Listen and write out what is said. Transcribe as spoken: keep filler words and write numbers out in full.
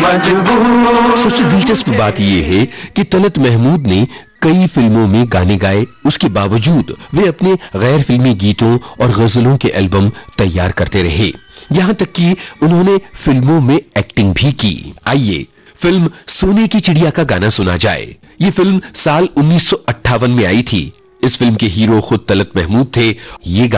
मजबूर। सबसे दिलचस्प बात यह है कि तलत महमूद ने कई फिल्मों में गाने गाए, उसके बावजूद वे अपने गैर फिल्मी गीतों और गजलों के एल्बम तैयार करते रहे, यहां तक कि उन्होंने फिल्मों में एक्टिंग भी की। आइए फिल्म सोने की चिड़िया का गाना सुना जाए। ये फिल्म साल उन्नीस सौ अट्ठावन में आई थी। इस फिल्म के हीरो खुद तलत महमूद थे। ये गाना